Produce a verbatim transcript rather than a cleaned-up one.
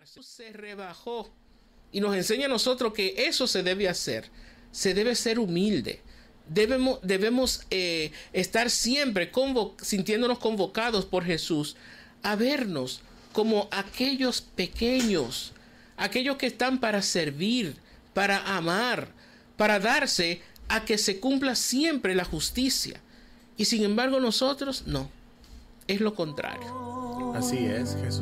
Se rebajó y nos enseña a nosotros que eso se debe hacer. Se debe ser humilde. Debemos, debemos eh, estar siempre convo- sintiéndonos convocados por Jesús a vernos como aquellos pequeños, aquellos que están para servir, para amar, para darse a que se cumpla siempre la justicia. Y sin embargo nosotros no, es lo contrario. Así es, Jesús.